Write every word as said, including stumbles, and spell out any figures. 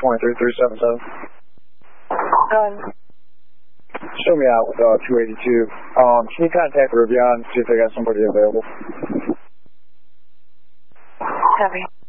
twenty-three three seven seven. Um, Show me out with uh, two eighty-two. Um, can you contact Rivian and see if they got somebody available? Copy.